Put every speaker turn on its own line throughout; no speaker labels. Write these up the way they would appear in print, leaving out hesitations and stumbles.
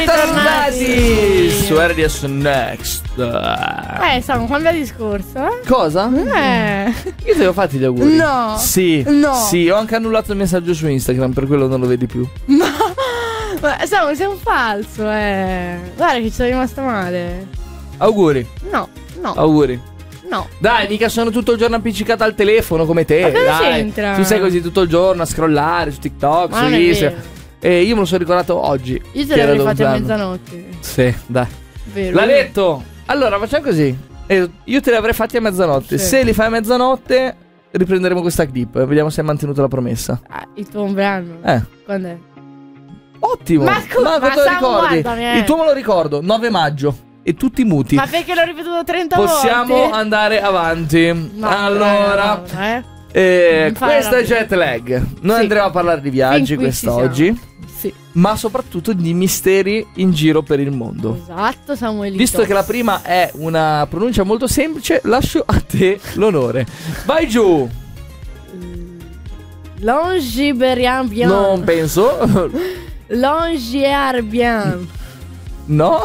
Tornati su RDS Next.
Stiamo quando discorso,
Cosa? Io ti avevo fatti gli auguri.
No.
Sì.
No.
Sì, ho anche annullato il messaggio su Instagram, per quello non lo vedi più.
Ma sei un falso, Guarda che ci sono rimasta male.
Auguri.
No.
Auguri.
No.
Dai, mica sono tutto il giorno appiccicata al telefono come te.
Ma cosa
dai.
c'entra?
Tu sei così tutto il giorno a scrollare su TikTok,
Ma
su
non è
Instagram.
vero.
E io me lo sono ricordato oggi.
Io te
che era
l'avrei fatta a
lontano.
mezzanotte.
Sì, dai.
Vero.
L'ha detto. Allora facciamo così. Io te li avrei fatti a mezzanotte.
Sì.
Se li fai a mezzanotte riprenderemo questa clip. Vediamo se hai mantenuto la promessa.
Il tuo compleanno.
Eh.
Quando è?
Ottimo.
Ma scusa,
te lo ricordi?
guardami,
Il tuo me lo ricordo. 9 maggio. E tutti muti.
Ma perché l'ho ripetuto 30
Possiamo
volte?
andare avanti.
No,
allora,
non fare
questa è
rabbia.
jet lag. Noi
Sì.
andremo a parlare di viaggi
Fin qui ci
quest'oggi,
Sì.
ma soprattutto di misteri in giro per il mondo.
Esatto, Samuelito.
Visto che la prima è una pronuncia molto semplice, lascio a te l'onore. Vai giù.
Longiberian bien.
Non penso.
Longiarbian.
No.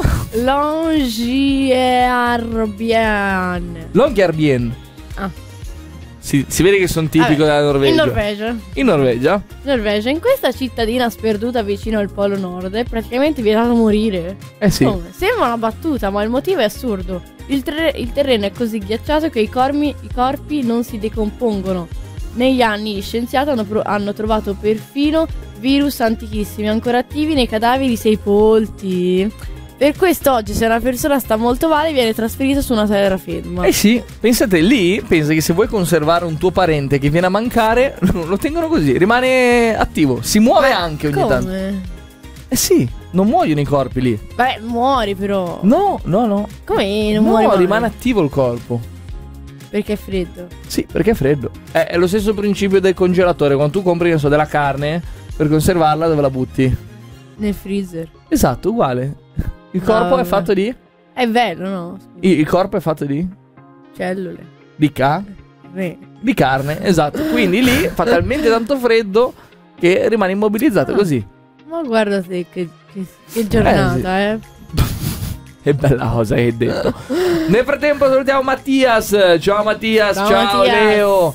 Longiarbian.
Longyearbyen.
Ah.
Si vede che sono tipico
Vabbè,
della Norvegia.
In Norvegia.
In Norvegia?
Norvegia, in questa cittadina sperduta vicino al Polo Nord è praticamente vietato morire.
Eh sì.
Come? Sembra una battuta, ma il motivo è assurdo. Il terreno è così ghiacciato che i corpi non si decompongono. Negli anni gli scienziati hanno trovato perfino virus antichissimi ancora attivi nei cadaveri sepolti. Per questo oggi, se una persona sta molto male, viene trasferita su una terraferma.
Eh sì, pensate lì, pensa che se vuoi conservare un tuo parente che viene a mancare, lo tengono così, rimane attivo, si muove anche ogni tanto.
Come?
Eh sì, non muoiono i corpi lì.
Beh, muori però.
No.
Come non
No,
muori mai?
rimane attivo il corpo.
Perché è freddo.
Sì, perché è freddo. È lo stesso principio del congelatore, quando tu compri, non so, della carne, per conservarla dove la butti?
Nel freezer.
Esatto, uguale. Il corpo è
vabbè.
fatto di?
È bello, no? Scusa.
Il corpo è fatto di?
Cellule.
Di
Di
carne, esatto. Quindi lì fa talmente tanto freddo che rimane immobilizzato così.
Ma guarda te che giornata,
sì. Che bella cosa che hai detto. Nel frattempo salutiamo Mattias. Ciao Mattias.
Ciao,
Ciao
Mattias.
Leo.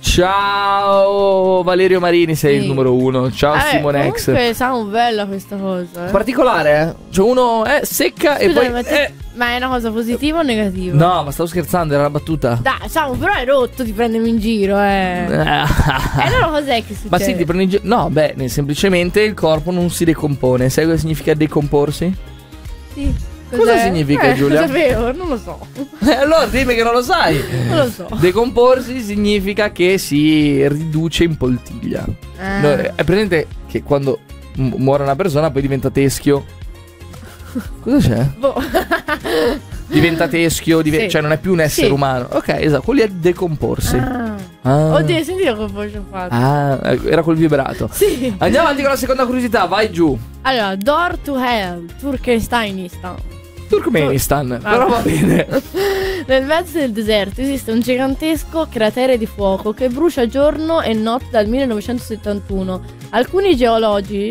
Ciao Valerio Marini, sei
Sì.
il numero 1. Ciao Simonex.
Comunque sa bella questa cosa,
Particolare, eh? Cioè uno è secca e
Scusa,
poi
ma è una cosa positiva o negativa?
No, ma stavo scherzando, era una battuta.
Dai, Samu, però è rotto di prendermi in giro, E allora cos'è che succede?
Ma sì, ti prendi in giro. No, beh, semplicemente il corpo non si decompone. Sai cosa significa decomporsi?
Sì.
Cosa significa, Giulia?
Lo sapevo, non lo so.
Allora dimmi che non lo sai.
Non lo so.
Decomporsi significa che si riduce in poltiglia. No, è presente che quando muore una persona poi diventa teschio. Cosa c'è?
Boh.
Diventa teschio,
Sì.
cioè non è più un essere
Sì.
umano. Ok, esatto, quello è decomporsi. Ah.
Oddio, senti che voce ho fatto.
Era col vibrato.
Sì.
Andiamo avanti con la seconda curiosità, vai giù.
Allora, Door to Hell, Turkmenistan.
Turkmenistan, però va bene.
Nel mezzo del deserto esiste un gigantesco cratere di fuoco che brucia giorno e notte dal 1971. Alcuni geologi.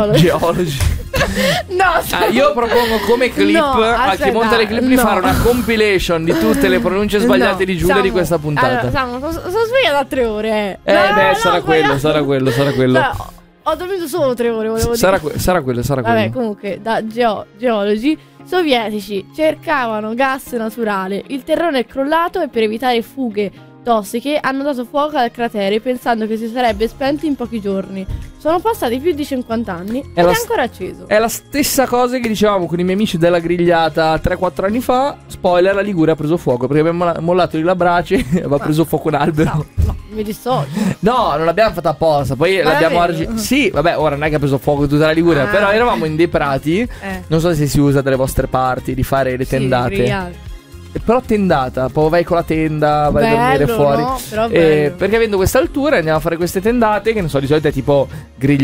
No,
Io propongo come clip
No,
a chi
aspetta,
monta le clip di
no.
fare una compilation di tutte le pronunce sbagliate di Giulia
Samu,
di questa puntata.
Allora, Samu, sono svegliata da 3 ore.
Sarà quello.
Cioè, ho dormito solo 3 ore, volevo dire.
Sarà quello.
Vabbè, comunque, da geologi sovietici cercavano gas naturale. Il terreno è crollato e per evitare fughe tossiche hanno dato fuoco al cratere pensando che si sarebbe spento in pochi giorni. Sono passati più di 50 anni ed è ancora acceso.
È la stessa cosa che dicevamo con i miei amici della grigliata 3-4 anni fa. Spoiler, la Liguria ha preso fuoco perché abbiamo mollato lì la brace e aveva preso fuoco un albero.
No, mi dissocio.
No, non l'abbiamo fatta apposta. Poi
Ma
l'abbiamo
davvero?
Sì, vabbè, ora non è che ha preso fuoco tutta la Liguria. Però eravamo in dei prati. Non so se si usa dalle vostre parti di fare le tendate.
Grigliate.
Però tendata, poi vai con la tenda, vai a
Bello,
dormire fuori.
no? Però bello.
Perché avendo questa altura andiamo a fare queste tendate che non so, di solito è tipo grigliata